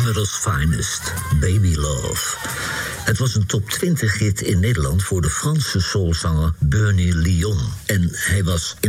Canada's Finest, Baby Love. Het was een top 20 hit in Nederland voor de Franse soulzanger Bernie Lion. En hij was